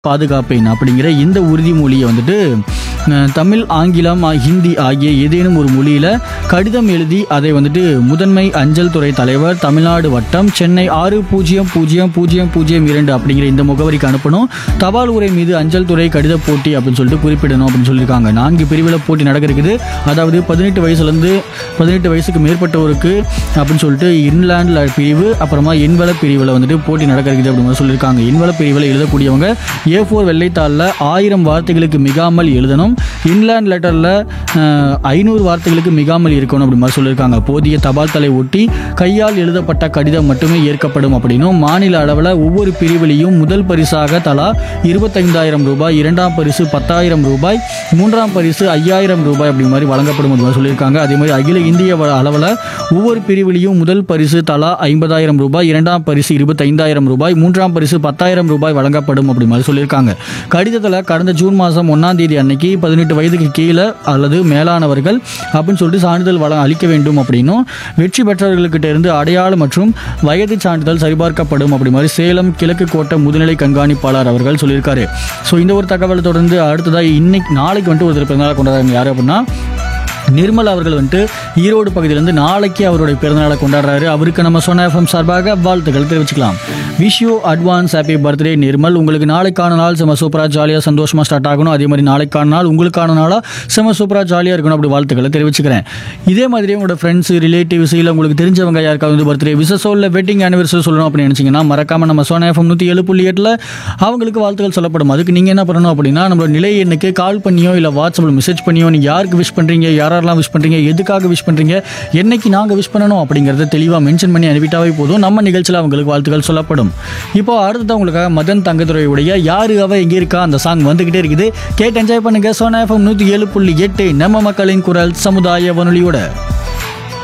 பாதுகாப்பேன் அப்படிங்கிற இந்த உறுதிமொழியை வந்துட்டு தமிழ், ஆங்கிலம், ஹிந்தி ஆகிய ஏதேனும் ஒரு மொழியில் கடிதம் எழுதி அதை வந்துட்டு முதன்மை அஞ்சல் துறை தலைவர், தமிழ்நாடு வட்டம், சென்னை 600002 அப்படிங்கிற இந்த முகவரிக்கு அனுப்பணும். தபால் உரை மீது அஞ்சல் துறை கடித போட்டி அப்படின்னு சொல்லிட்டு குறிப்பிடணும் அப்படின்னு சொல்லியிருக்காங்க. 4 பிரிவில் போட்டி நடக்க இருக்குது. அதாவது 18 வயசுலேருந்து 18 வயசுக்கு மேற்பட்டவருக்கு அப்படின்னு சொல்லிட்டு இன்லேண்ட் பிரிவு, அப்புறமா என்வலப் பிரிவில் வந்துட்டு போட்டி நடக்க இருக்குது அப்படின்னு சொல்லியிருக்காங்க. என்வலப் பிரிவில் எழுதக்கூடியவங்க A4 வெள்ளைத்தாளில் 1000 வார்த்தைகளுக்கு மிகாமல் எழுதணும். இன்லேண்ட் லெட்டரில் 500 வார்த்தைகளுக்கு மிகாமல் இருக்கணும் அப்படி மாதிரி சொல்லியிருக்காங்க. போதிய தபால் தலை ஒட்டி கையால் எழுதப்பட்ட கடிதம் மட்டுமே ஏற்கப்படும் அப்படின்னும், மாநில அளவில் ஒவ்வொரு பிரிவிலையும் முதல் பரிசாக தலா 25,000 ரூபாய், 2ஆம் பரிசு 10,000 ரூபாய், 3ஆம் பரிசு 5,000 ரூபாய் அப்படி மாதிரி வழங்கப்படும் அப்படி சொல்லியிருக்காங்க. அதே மாதிரி அகில இந்திய அளவில் ஒவ்வொரு பிரிவிலையும் முதல் பரிசு தலா 50,000 ரூபாய், 2ஆம் பரிசு 25,000 ரூபாய், 3ஆம் பரிசு 10,000 ரூபாய் வழங்கப்படும் அப்படி மாதிரி சொல்லியிருக்காங்க. கடிதத்தில் கடந்த ஜூன் மாதம் 1ஆம் தேதி அன்னைக்கு 18 வயதுக்கு கீழே அல்லது மேலானவர்கள் அப்படின்னு சொல்லிட்டு சான்றிதழ் அளிக்க வேண்டும் அப்படின்னும், வெற்றி பெற்றவர்களுக்கிட்ட இருந்து அடையாளம் மற்றும் வயது சான்றிதழ் சரிபார்க்கப்படும் அப்படி மாதிரி சேலம் கிழக்கு கோட்ட முதுநிலை கண்காணிப்பாளர் அவர்கள் சொல்லியிருக்காரு. ஸோ இந்த ஒரு தகவலை தொடர்ந்து அடுத்ததாக நாளைக்கு வந்துட்டு ஒருத்தர் பிறந்தநாள் கொண்டாடுறாங்க. யார் அப்படின்னா நிர்மல் அவர்கள் வந்துட்டு ஈரோடு பகுதியிலேருந்து நாளைக்கு அவருடைய பிறந்தநாளை கொண்டாடுறாரு. அவருக்கு நம்ம சோனா FM சார்பாக வாழ்த்துக்கள் தெரிவிச்சுக்கலாம். Wish you advance happy birthday Nirmal. உங்களுக்கு நாளைக்கான நாள் செம சூப்பராக ஜாலியாக சந்தோஷமாக ஸ்டார்ட் ஆகணும். அதே மாதிரி நாளைக்கான நாள் உங்களுக்கான நாளாக செம சூப்பராக ஜாலியாக இருக்கணும் அப்படி வாழ்த்துக்களை தெரிவிச்சுக்கிறேன். இதே மாதிரியே உங்களோட ஃப்ரெண்ட்ஸ், ரிலேட்டிவ்ஸ் இல்லை உங்களுக்கு தெரிஞ்சவங்க யாருக்காவது வந்து பர்த்டே விசஸோ இல்லை வெட்டிங் ஆனிவர்சரி சொல்லணும் அப்படின்னு நினச்சிங்கன்னா மறக்காமல் நம்ம சோனா FM 107.8 அவங்களுக்கு வாழ்த்துக்கள் சொல்லப்படும். அதுக்கு நீங்கள் என்ன பண்ணணும் அப்படின்னா, நம்மளோட நிலை எண்ணுக்கு கால் பண்ணியோ இல்லை வாட்ஸ்அப்பில் மெசேஜ் பண்ணியோ நீங்கள் யாருக்கு விஷ் பண்ணுறீங்க, யாரெல்லாம் விஷ் பண்ணுறீங்க, எதுக்காக விஷ் பண்ணுறீங்க, என்னைக்கு நாங்கள் விஷ் பண்ணணும் அப்படிங்கிறத தெளிவாக மென்ஷன் பண்ணி அனுப்பிட்டாவே போதும். நம்ம நிகழ்ச்சியில் அவங்களுக்கு வாழ்த்துக்கள் சொல்லப்படும். இப்போ அடுத்தது உங்களுக்காக மதன் தங்கத்துறையுடைய யாரு அவ எங்கே இருக்கா அந்த சாங் வந்துகிட்டே இருக்குது. கேட்டு என்ஜாய் பண்ணுங்க. சோனா FM 107.8 நம்ம மக்களின் குரல் சமுதாய வானொலியோட.